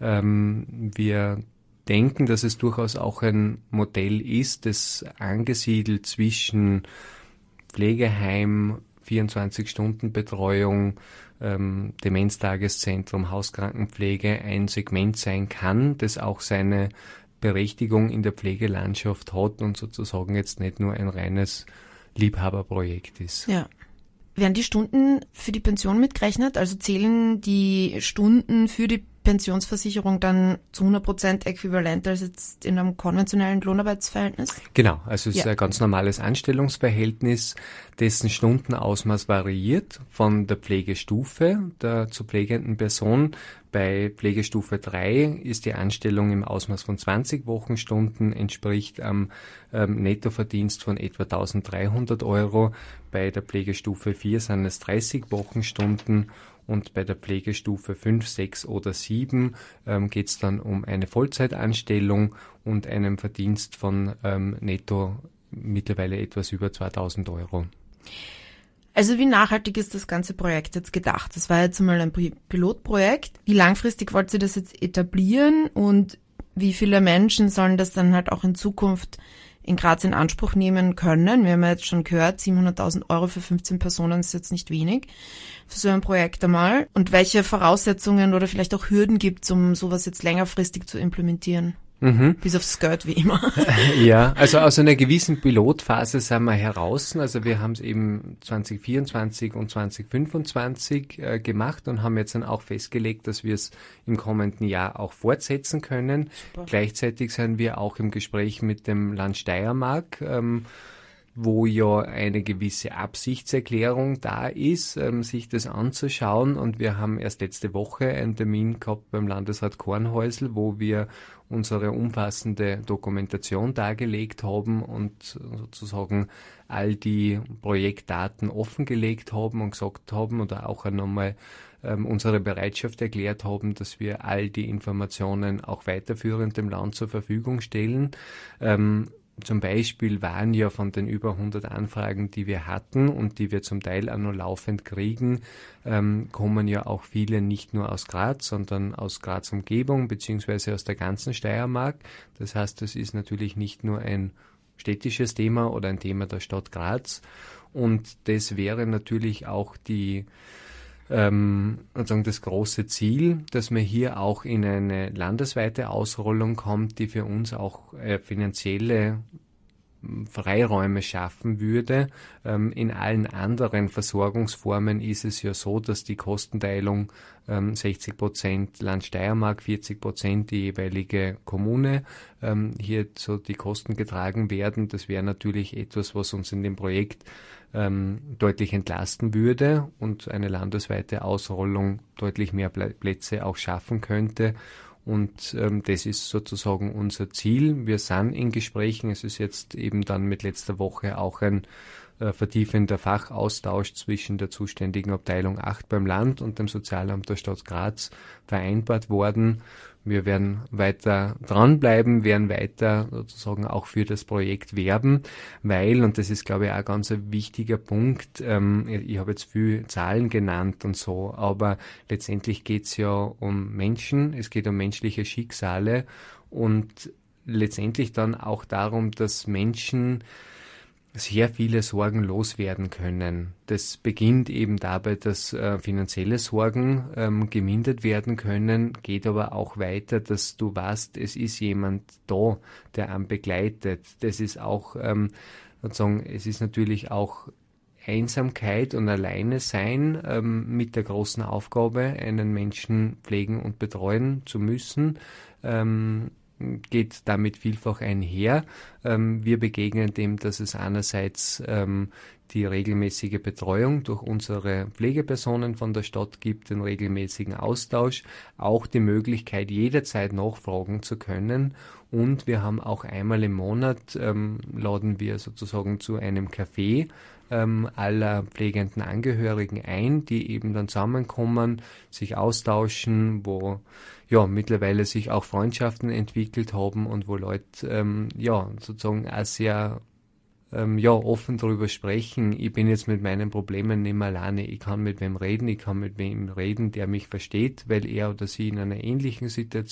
Wir denken, dass es durchaus auch ein Modell ist, das angesiedelt zwischen Pflegeheim, 24-Stunden-Betreuung, Demenztageszentrum, Hauskrankenpflege ein Segment sein kann, das auch seine Berechtigung in der Pflegelandschaft hat und sozusagen jetzt nicht nur ein reines Liebhaberprojekt ist. Ja. Werden die Stunden für die Pension mitgerechnet? Also zählen die Stunden für die Pensionsversicherung dann zu 100% äquivalent als jetzt in einem konventionellen Lohnarbeitsverhältnis? Genau, also es ist ein ganz normales Anstellungsverhältnis, dessen Stundenausmaß variiert von der Pflegestufe der zu pflegenden Person. Bei Pflegestufe 3 ist die Anstellung im Ausmaß von 20 Wochenstunden, entspricht am Nettoverdienst von etwa 1.300 Euro. Bei der Pflegestufe 4 sind es 30 Wochenstunden. Und bei der Pflegestufe 5, 6 oder 7 geht es dann um eine Vollzeitanstellung und einen Verdienst von netto mittlerweile etwas über 2.000 Euro. Also wie nachhaltig ist das ganze Projekt jetzt gedacht? Das war jetzt einmal ein Pilotprojekt. Wie langfristig wollt ihr das jetzt etablieren und wie viele Menschen sollen das dann halt auch in Zukunft in Graz in Anspruch nehmen können? Wir haben ja jetzt schon gehört, 700.000 Euro für 15 Personen ist jetzt nicht wenig für so ein Projekt einmal. Und welche Voraussetzungen oder vielleicht auch Hürden gibt es, um sowas jetzt längerfristig zu implementieren? Bis aufs Geld, wie immer. Ja, also aus einer gewissen Pilotphase sind wir heraus. Also wir haben es eben 2024 und 2025 gemacht und haben jetzt dann auch festgelegt, dass wir es im kommenden Jahr auch fortsetzen können. Super. Gleichzeitig sind wir auch im Gespräch mit dem Land Steiermark, wo ja eine gewisse Absichtserklärung da ist, sich das anzuschauen. Und wir haben erst letzte Woche einen Termin gehabt beim Landesrat Kornhäusl, wo wir unsere umfassende Dokumentation dargelegt haben und sozusagen all die Projektdaten offengelegt haben und gesagt haben oder auch nochmal unsere Bereitschaft erklärt haben, dass wir all die Informationen auch weiterführend dem Land zur Verfügung stellen. Zum Beispiel waren ja von den über 100 Anfragen, die wir hatten und die wir zum Teil auch noch laufend kriegen, kommen ja auch viele nicht nur aus Graz, sondern aus Graz Umgebung beziehungsweise aus der ganzen Steiermark. Das heißt, das ist natürlich nicht nur ein städtisches Thema oder ein Thema der Stadt Graz. Und das wäre natürlich auch sozusagen das große Ziel, dass man hier auch in eine landesweite Ausrollung kommt, die für uns auch finanzielle Freiräume schaffen würde. In allen anderen Versorgungsformen ist es ja so, dass die Kostenteilung 60% Land Steiermark, 40% die jeweilige Kommune hier so die Kosten getragen werden. Das wäre natürlich etwas, was uns in dem Projekt deutlich entlasten würde und eine landesweite Ausrollung deutlich mehr Plätze auch schaffen könnte. Und das ist sozusagen unser Ziel. Wir sind in Gesprächen. Es ist jetzt eben dann mit letzter Woche auch ein vertiefender Fachaustausch zwischen der zuständigen Abteilung 8 beim Land und dem Sozialamt der Stadt Graz vereinbart worden. Wir werden weiter dranbleiben, werden weiter sozusagen auch für das Projekt werben, weil, und das ist, glaube ich, auch ganz ein wichtiger Punkt, ich habe jetzt viel Zahlen genannt und so, aber letztendlich geht es ja um Menschen, es geht um menschliche Schicksale und letztendlich dann auch darum, dass Menschen sehr viele Sorgen loswerden können. Das beginnt eben dabei, dass finanzielle Sorgen gemindert werden können, geht aber auch weiter, dass du weißt, es ist jemand da, der einen begleitet. Das ist auch, sozusagen, es ist natürlich auch Einsamkeit und Alleine sein mit der großen Aufgabe, einen Menschen pflegen und betreuen zu müssen, geht damit vielfach einher. Wir begegnen dem, dass es einerseits die regelmäßige Betreuung durch unsere Pflegepersonen von der Stadt gibt, den regelmäßigen Austausch, auch die Möglichkeit, jederzeit nachfragen zu können. Und wir haben auch einmal im Monat, laden wir sozusagen zu einem Café aller pflegenden Angehörigen ein, die eben dann zusammenkommen, sich austauschen, wo ja mittlerweile sich auch Freundschaften entwickelt haben und wo Leute sozusagen auch sehr offen darüber sprechen. Ich bin jetzt mit meinen Problemen nicht mehr alleine. Ich kann mit wem reden, der mich versteht, weil er oder sie in einer ähnlichen Situation